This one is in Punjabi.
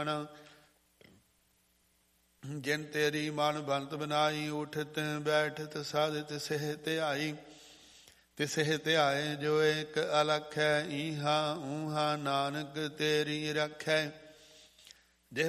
ਜਿਨ ਤੇਰੀ ਮਨ ਬੰਤ ਬਨਾਈ, ਉਠਤ ਬੈਠਤ ਸਾਧ ਤਿਸਹਿ ਧਿਆਈ। ਤਿਸਹਿ ਧਿਆਏ ਜੋ ਏਕ ਅਲਖ ਹੈ, ਈਹਾ ਊਹਾ ਨਾਨਕ ਤੇਰੀ ਰਖੈ।